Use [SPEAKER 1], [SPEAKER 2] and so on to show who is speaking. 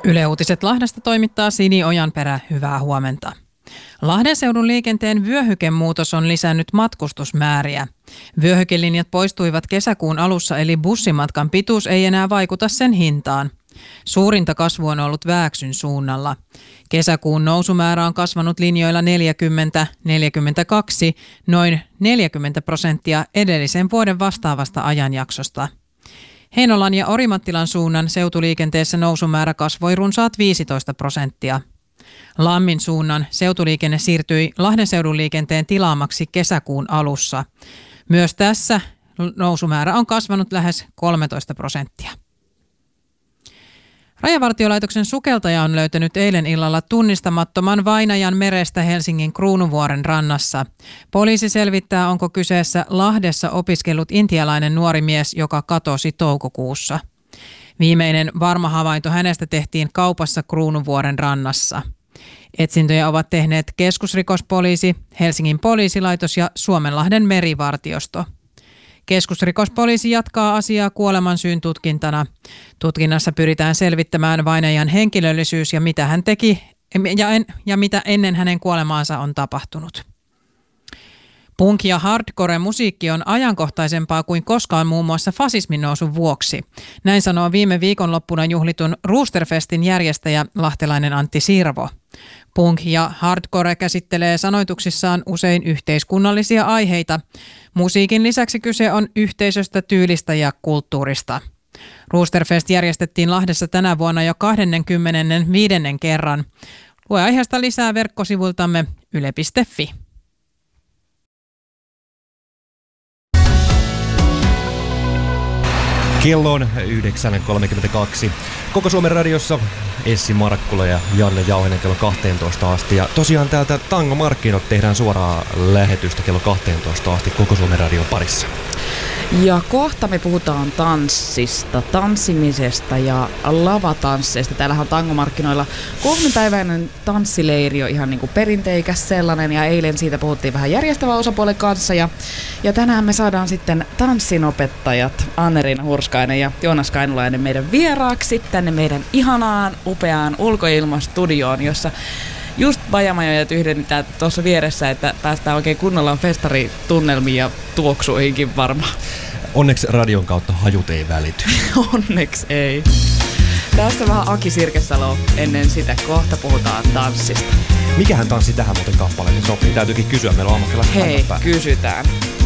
[SPEAKER 1] Yle Uutiset Lahdesta toimittaa Sini Ojanperä. Hyvää huomenta. Lahden seudun liikenteen vyöhykemuutos on lisännyt matkustusmääriä. Vyöhykelinjat poistuivat kesäkuun alussa, eli bussimatkan pituus ei enää vaikuta sen hintaan. Suurinta kasvu on ollut Vääksyn suunnalla. Kesäkuun nousumäärä on kasvanut linjoilla 40-42, noin 40% edellisen vuoden vastaavasta ajanjaksosta. Heinolan ja Orimattilan suunnan seutuliikenteessä nousumäärä kasvoi runsaat 15%. Lammin suunnan seutuliikenne siirtyi Lahden seudun liikenteen tilaamaksi kesäkuun alussa. Myös tässä nousumäärä on kasvanut lähes 13%. Rajavartiolaitoksen sukeltaja on löytänyt eilen illalla tunnistamattoman vainajan merestä Helsingin Kruununvuoren rannassa. Poliisi selvittää, onko kyseessä Lahdessa opiskellut intialainen nuori mies, joka katosi toukokuussa. Viimeinen varma havainto hänestä tehtiin kaupassa Kruununvuoren rannassa. Etsintöjä ovat tehneet keskusrikospoliisi, Helsingin poliisilaitos ja Suomenlahden merivartiosto. Keskusrikospoliisi jatkaa asiaa kuolemansyyn tutkintana. Tutkinnassa pyritään selvittämään vainajan henkilöllisyys ja mitä hän teki ja mitä ennen hänen kuolemaansa on tapahtunut. Punk- ja hardcore-musiikki on ajankohtaisempaa kuin koskaan muun muassa fasismin nousun vuoksi. Näin sanoo viime viikonloppuna juhlitun Roosterfestin järjestäjä lahtelainen Antti Sirvo. Punk ja hardcore käsittelee sanoituksissaan usein yhteiskunnallisia aiheita. Musiikin lisäksi kyse on yhteisöstä, tyylistä ja kulttuurista. Roosterfest järjestettiin Lahdessa tänä vuonna jo 25. kerran. Lue aiheesta lisää verkkosivultamme yle.fi.
[SPEAKER 2] Kello on 9.32. Koko Suomen radiossa Essi Markkula ja Janne Jauhinen kello 12 asti. Ja tosiaan täältä Tango Markkinot tehdään suoraa lähetystä kello 12 asti Koko Suomen radion parissa.
[SPEAKER 3] Ja kohta me puhutaan tanssista, tanssimisesta ja lavatansseista. Täällähän on Tangomarkkinoilla 3-päiväinen tanssileiri jo ihan niin kuin perinteikäs sellainen. Ja eilen siitä puhuttiin vähän järjestävän osapuolen kanssa. Ja tänään me saadaan sitten tanssinopettajat Anne-Riina Hurskainen ja Joonas Kainulainen meidän vieraaksi tänne meidän ihanaan, upeaan ulkoilmastudioon, jossa just bajamajojat yhdennetään tuossa vieressä, että päästään oikein kunnolla festaritunnelmiin ja tuoksuihinkin varmaan.
[SPEAKER 2] Onneksi radion kautta hajut ei välity.
[SPEAKER 3] Onneksi ei. Tässä vähän Aki Sirkesalo ennen sitä. Kohta puhutaan tanssista.
[SPEAKER 2] Mikähän tanssi tähän muuten kappaleeseen sopii? Täytyykin kysyä, meillä on ammattilaiset.
[SPEAKER 3] Hei, kysytään.